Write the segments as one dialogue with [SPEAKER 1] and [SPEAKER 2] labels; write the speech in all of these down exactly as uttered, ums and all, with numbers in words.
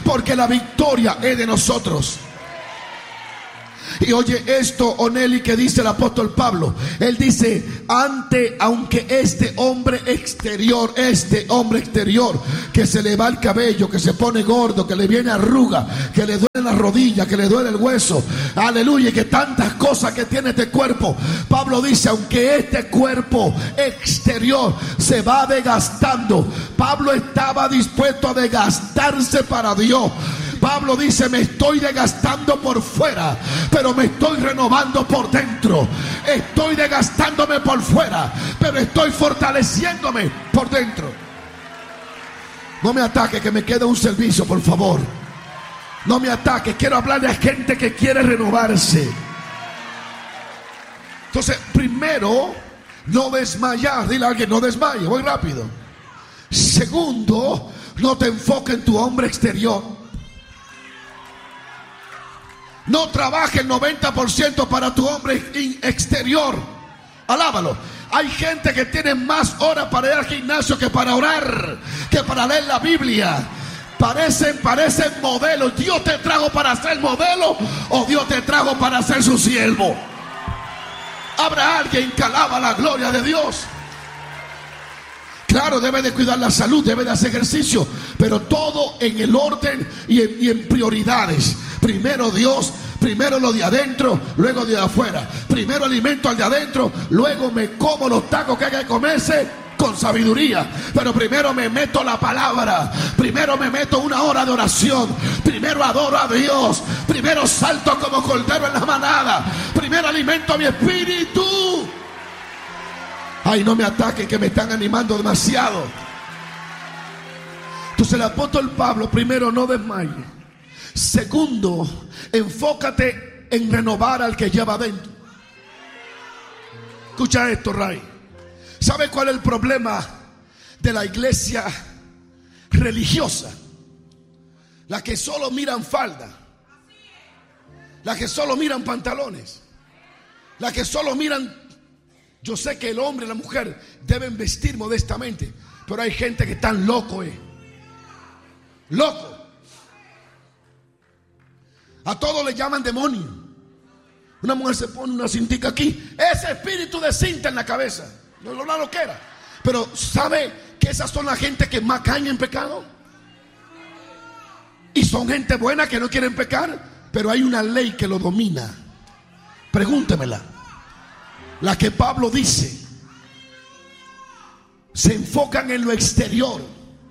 [SPEAKER 1] porque la victoria es de nosotros. Y oye esto, Oneli, que dice el apóstol Pablo. Él dice: ante, aunque este hombre exterior, este hombre exterior, que se le va el cabello, que se pone gordo, que le viene arruga, que le duele la rodilla, que le duele el hueso, aleluya, y que tantas cosas que tiene este cuerpo, Pablo dice: aunque este cuerpo exterior se va desgastando, Pablo estaba dispuesto a desgastarse para Dios. Pablo dice: me estoy desgastando por fuera, pero me estoy renovando por dentro. Estoy desgastándome por fuera, pero estoy fortaleciéndome por dentro. No me ataque, que me queda un servicio, por favor. No me ataque, quiero hablarle a gente que quiere renovarse. Entonces, primero, no desmayar. Dile a alguien: no desmaye, voy rápido. Segundo, no te enfoques en tu hombre exterior. No trabaje el noventa por ciento para tu hombre exterior. Alábalo. Hay gente que tiene más horas para ir al gimnasio que para orar, que para leer la Biblia. Parecen, parecen modelos. ¿Dios te trajo para ser modelo o Dios te trajo para ser su siervo? Habrá alguien que alaba la gloria de Dios. Claro, debe de cuidar la salud, debe de hacer ejercicio, pero todo en el orden y en, y en prioridades. Primero Dios, primero lo de adentro, luego de afuera. Primero alimento al de adentro, luego me como los tacos que hay que comerse con sabiduría. Pero primero me meto la palabra, primero me meto una hora de oración, primero adoro a Dios, primero salto como cordero en la manada, primero alimento a mi espíritu. Ay, no me ataquen, que me están animando demasiado. Entonces el apóstol Pablo, primero, no desmaye. Segundo, enfócate en renovar al que lleva adentro. Escucha esto, Ray. ¿Sabe cuál es el problema de la iglesia religiosa? La que solo miran falda, la que solo miran pantalones, la que solo miran. Yo sé que el hombre y la mujer deben vestir modestamente, pero hay gente que están loco, eh. Loco. A todos le llaman demonio. Una mujer se pone una cintica aquí, ese espíritu de cinta en la cabeza, no es una loquera. Pero ¿sabe que esas son la gente que más caen en pecado? Y son gente buena que no quieren pecar, pero hay una ley que lo domina. Pregúntemela. La que Pablo dice: se enfocan en lo exterior.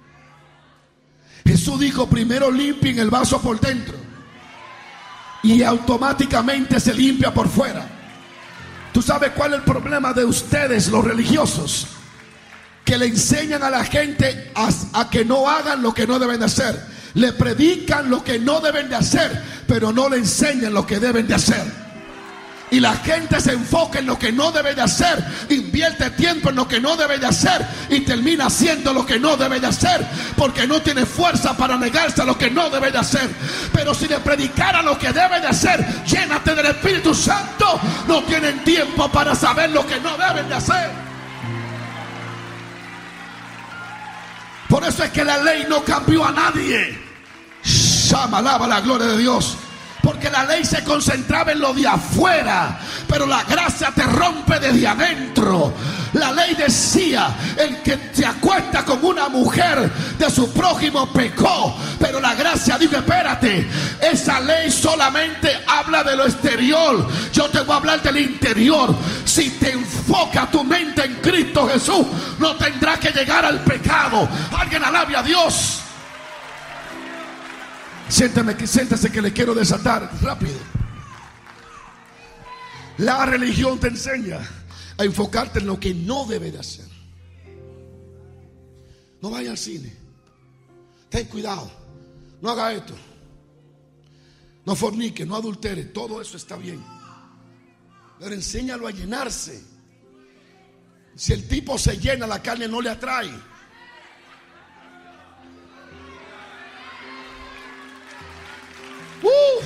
[SPEAKER 1] Jesús dijo: primero limpien el vaso por dentro, y automáticamente se limpia por fuera. ¿Tú sabes cuál es el problema de ustedes, los religiosos? Que le enseñan a la gente a, a que no hagan lo que no deben de hacer. Le predican lo que no deben de hacer, pero no le enseñan lo que deben de hacer. Y la gente se enfoca en lo que no debe de hacer, invierte tiempo en lo que no debe de hacer y termina haciendo lo que no debe de hacer, porque no tiene fuerza para negarse a lo que no debe de hacer. Pero si le predicara lo que debe de hacer, llénate del Espíritu Santo, no tienen tiempo para saber lo que no deben de hacer. Por eso es que la ley no cambió a nadie. Shama, alaba la gloria de Dios. Porque la ley se concentraba en lo de afuera, pero la gracia te rompe desde adentro. La ley decía: el que se acuesta con una mujer de su prójimo pecó. Pero la gracia dijo: espérate, esa ley solamente habla de lo exterior. Yo te voy a hablar del interior. Si te enfoca tu mente en Cristo Jesús, no tendrás que llegar al pecado. Alguien alabe a Dios. Siéntame, siéntase que le quiero desatar rápido. La religión te enseña a enfocarte en lo que no debe de hacer. No vaya al cine. Ten cuidado. No haga esto. No fornique, no adultere. Todo eso está bien. Pero enséñalo a llenarse. Si el tipo se llena, la carne no le atrae. Uh.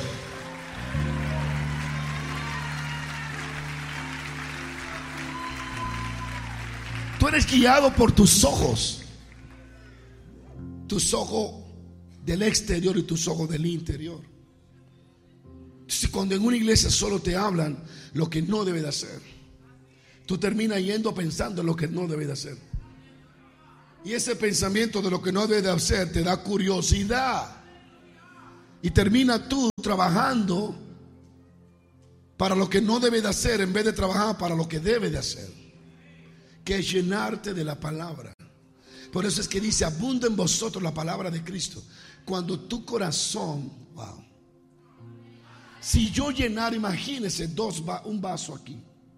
[SPEAKER 1] Tú eres guiado por tus ojos. Tus ojos del exterior y tus ojos del interior. Entonces, cuando en una iglesia solo te hablan lo que no debe de hacer, tú terminas yendo pensando en lo que no debe de hacer. Y ese pensamiento de lo que no debe de hacer te da curiosidad. Y termina tú trabajando para lo que no debe de hacer en vez de trabajar para lo que debe de hacer, que es llenarte de la palabra. Por eso es que dice: abunda en vosotros la palabra de Cristo. Cuando tu corazón, wow, si yo llenara, imagínense dos, un vaso aquí.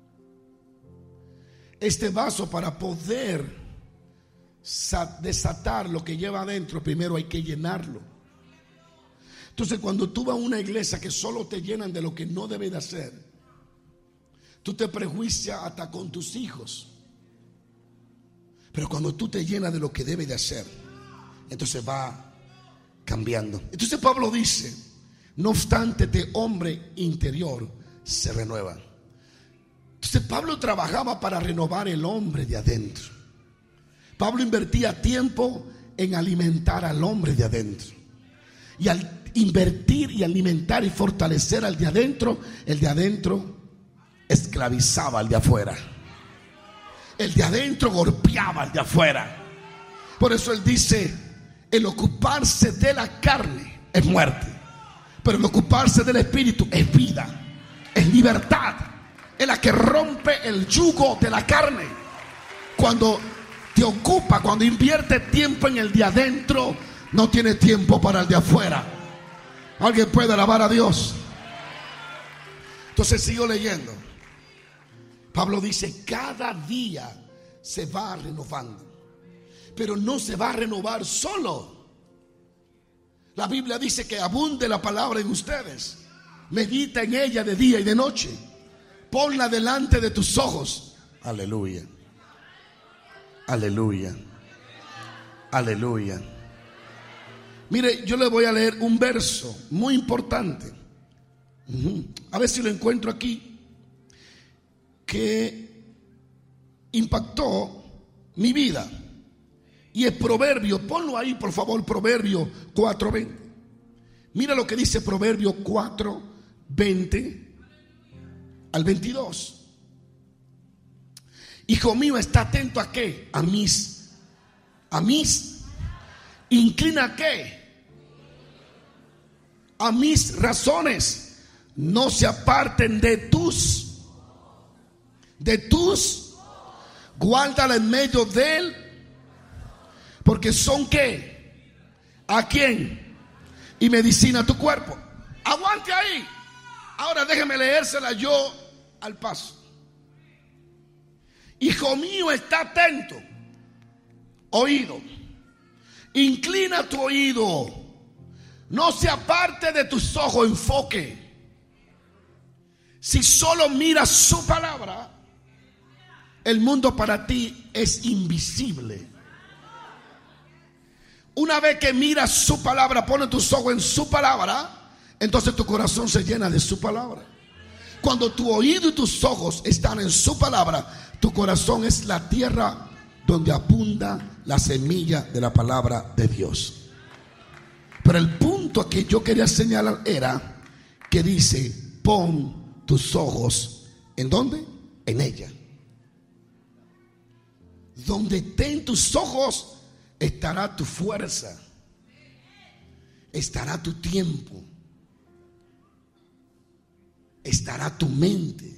[SPEAKER 1] Este vaso, para poder desatar lo que lleva adentro, primero hay que llenarlo. Entonces, cuando tú vas a una iglesia que solo te llenan de lo que no debe de hacer, tú te prejuicias hasta con tus hijos. Pero cuando tú te llenas de lo que debe de hacer, entonces va cambiando. Entonces Pablo dice: no obstante, este hombre interior se renueva. Entonces Pablo trabajaba para renovar el hombre de adentro. Pablo invertía tiempo en alimentar al hombre de adentro. Y al invertir y alimentar y fortalecer al de adentro, el de adentro esclavizaba al de afuera. El de adentro golpeaba al de afuera. Por eso él dice: el ocuparse de la carne es muerte, pero el ocuparse del espíritu es vida, es libertad. Es la que rompe el yugo de la carne. Cuando te ocupa, cuando invierte tiempo en el de adentro, no tiene tiempo para el de afuera. ¿Alguien puede alabar a Dios? Entonces sigo leyendo. Pablo dice: cada día se va renovando, pero no se va a renovar solo. La Biblia dice que abunde la palabra en ustedes. Medita en ella de día y de noche. Ponla delante de tus ojos. Aleluya. Aleluya. Aleluya. Mire, yo le voy a leer un verso muy importante. Uh-huh. A ver si lo encuentro aquí, que impactó mi vida. Y el proverbio, ponlo ahí por favor, Proverbio cuatro veinte. Mira lo que dice Proverbio cuatro veinte al veintidós. Hijo mío, está atento a qué, a mis, a mis, inclina a qué, a mis razones, no se aparten de tus, de tus, guárdala en medio de él, porque son qué, ¿a quién? Y medicina a tu cuerpo. Aguante ahí. Ahora déjeme leérsela yo al paso. Hijo mío, está atento, oído, inclina tu oído, no se aparte de tus ojos, enfoque. Si solo miras su palabra, el mundo para ti es invisible. Una vez que miras su palabra, pones tus ojos en su palabra, entonces tu corazón se llena de su palabra. Cuando tu oído y tus ojos están en su palabra, tu corazón es la tierra donde abunda la semilla de la palabra de Dios. Pero el punto que yo quería señalar era que dice: pon tus ojos ¿en dónde? En ella. Donde estén tus ojos estará tu fuerza, estará tu tiempo, estará tu mente.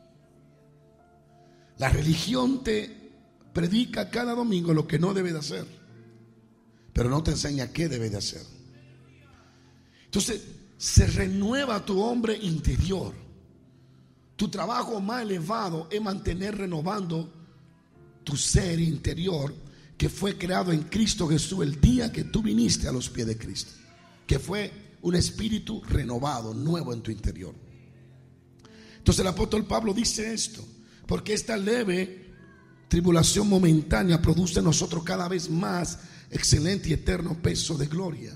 [SPEAKER 1] La religión te predica cada domingo lo que no debe de hacer, pero no te enseña qué debe de hacer. Entonces se renueva tu hombre interior. Tu trabajo más elevado es mantener renovando tu ser interior, que fue creado en Cristo Jesús el día que tú viniste a los pies de Cristo, que fue un espíritu renovado, nuevo en tu interior. Entonces el apóstol Pablo dice esto: porque esta leve tribulación momentánea produce en nosotros cada vez más excelente y eterno peso de gloria.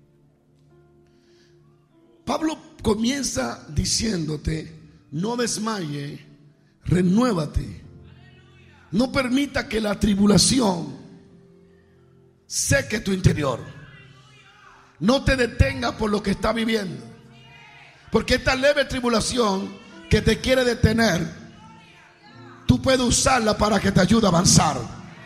[SPEAKER 1] Pablo comienza diciéndote: no desmaye, renuévate. No permita que la tribulación seque tu interior. No te detengas por lo que está viviendo, porque esta leve tribulación que te quiere detener, tú puedes usarla para que te ayude a avanzar.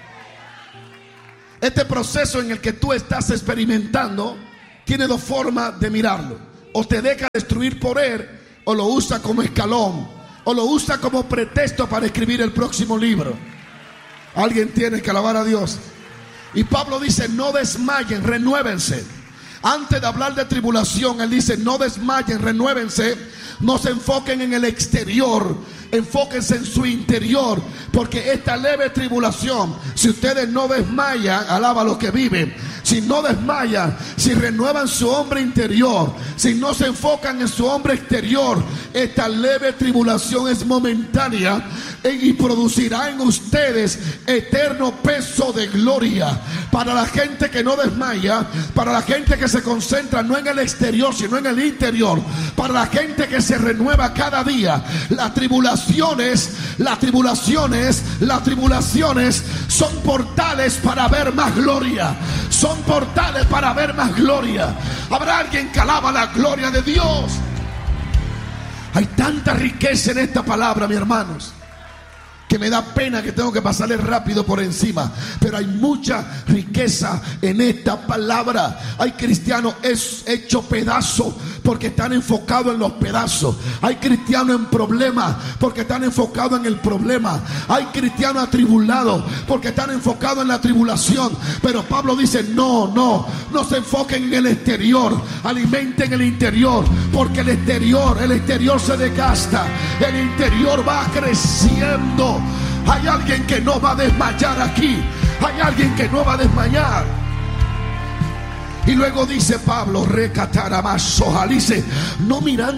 [SPEAKER 1] Este proceso en el que tú estás experimentando tiene dos formas de mirarlo: o te deja destruir por él, o lo usa como escalón, o lo usa como pretexto para escribir el próximo libro. Alguien tiene que alabar a Dios. Y Pablo dice: no desmayen, renuévense. Antes de hablar de tribulación, él dice: no desmayen, renuévense. No se enfoquen en el exterior, enfóquense en su interior, porque esta leve tribulación, si ustedes no desmayan, alaba a los que viven, si no desmayan, si renuevan su hombre interior, si no se enfocan en su hombre exterior, esta leve tribulación es momentánea y producirá en ustedes eterno peso de gloria. Para la gente que no desmaya, para la gente que se concentra no en el exterior sino en el interior, para la gente que se renueva cada día, las tribulaciones, las tribulaciones, las tribulaciones son portales para ver más gloria, son portales para ver más gloria. Habrá alguien que alaba la gloria de Dios. Hay tanta riqueza en esta palabra, mis hermanos, que me da pena que tengo que pasarle rápido por encima, pero hay mucha riqueza en esta palabra. Hay cristianos hechos pedazos porque están enfocados en los pedazos. Hay cristianos en problemas porque están enfocados en el problema. Hay cristianos atribulados porque están enfocados en la tribulación. Pero Pablo dice: no, no, no se enfoquen en el exterior, alimenten el interior, porque el exterior, el exterior se desgasta, el interior va creciendo. Hay alguien que no va a desmayar aquí. Hay alguien que no va a desmayar. Y luego dice Pablo: recataramazo, dice: no mirando